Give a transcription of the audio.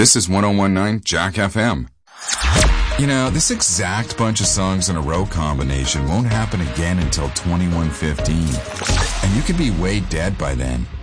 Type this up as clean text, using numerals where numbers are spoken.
This is 1019 Jack FM. You know, this exact bunch of songs in a row combination won't happen again until 2115. And you could be way dead by then.